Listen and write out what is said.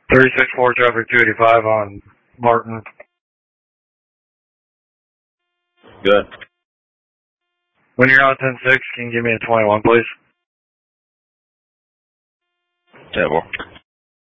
364 traffic 285 on Martin. Good. When you're on 10-6, can you give me a 21, please? 10-4.